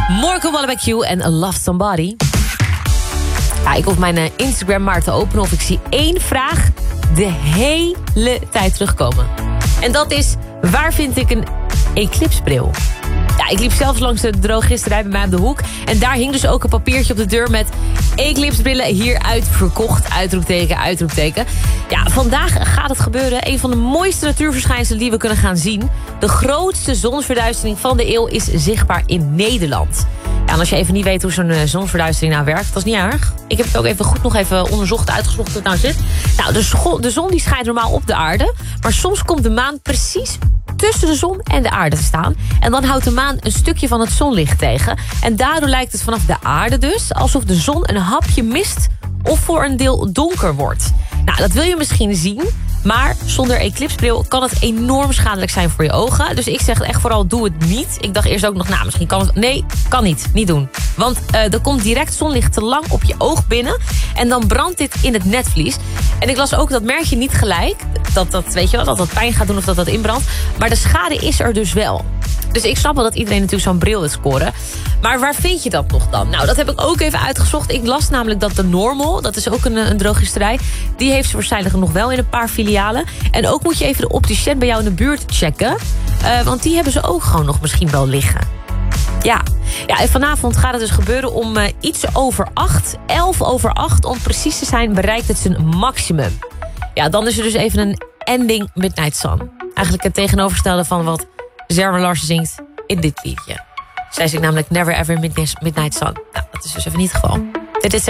Morgan Wallen Q en Love Somebody. Ja, ik hoef mijn Instagram maar te openen of ik zie één vraag de hele tijd terugkomen. En dat is, waar vind ik een eclipsebril? Ja, ik liep zelfs langs de drogisterij bij mij op de hoek. En daar hing dus ook een papiertje op de deur met eclipsebrillen hieruit verkocht. Uitroepteken, uitroepteken. Ja, vandaag gaat het gebeuren. Een van de mooiste natuurverschijnselen die we kunnen gaan zien. De grootste zonsverduistering van de eeuw is zichtbaar in Nederland. Ja, en als je even niet weet hoe zo'n zonsverduistering nou werkt, dat is niet erg. Ik heb het ook even goed nog even onderzocht, uitgezocht hoe het nou zit. Nou, de zon die schijnt normaal op de aarde. Maar soms komt de maan precies tussen de zon en de aarde te staan. En dan houdt de maan een stukje van het zonlicht tegen. En daardoor lijkt het vanaf de aarde dus alsof de zon een hapje mist of voor een deel donker wordt. Nou, dat wil je misschien zien, maar zonder eclipsebril kan het enorm schadelijk zijn voor je ogen. Dus ik zeg echt vooral, doe het niet. Ik dacht eerst ook nog, nou, misschien kan het. Nee, kan niet. Niet doen. Want er komt direct zonlicht te lang op je oog binnen. En dan brandt dit in het netvlies. En ik las ook, dat merk je niet gelijk. Weet je wel, dat pijn gaat doen of dat inbrandt. Maar de schade is er dus wel. Dus ik snap wel dat iedereen natuurlijk zo'n bril wil scoren. Maar waar vind je dat nog dan? Nou, dat heb ik ook even uitgezocht. Ik las namelijk dat de Normal, dat is ook een drogisterij, die heeft ze waarschijnlijk nog wel in een paar filialen. En ook moet je even de opticien bij jou in de buurt checken. Want die hebben ze ook gewoon nog misschien wel liggen. Ja, en vanavond gaat het dus gebeuren om iets over 8. 11 over 8, om precies te zijn, bereikt het zijn maximum. Ja, dan is er dus even een ending Midnight Sun. Eigenlijk het tegenovergestelde van wat Zerwa Larsen zingt in dit liedje. Zij zingt namelijk Never Ever Midnight Sun. Nou, dat is dus even niet het geval. Dit is